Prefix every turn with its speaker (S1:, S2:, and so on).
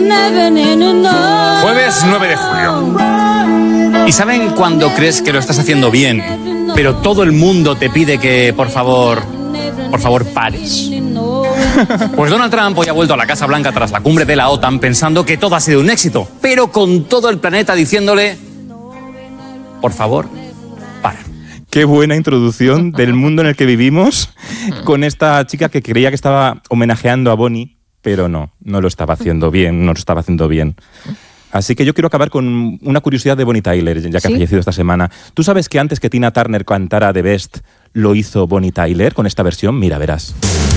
S1: Jueves 9 de julio. ¿Y saben cuando crees que lo estás haciendo bien, pero todo el mundo te pide que, por favor, pares? Pues Donald Trump hoy ha vuelto a la Casa Blanca tras la cumbre de la OTAN pensando que todo ha sido un éxito, pero con todo el planeta diciéndole, por favor, para.
S2: Qué buena introducción del mundo en el que vivimos con esta chica que creía que estaba homenajeando a Bonnie, pero no lo estaba haciendo bien, Así que yo quiero acabar con una curiosidad de Bonnie Tyler, ya que ha fallecido esta semana. ¿Tú sabes que antes que Tina Turner cantara The Best, lo hizo Bonnie Tyler con esta versión? Mira, verás.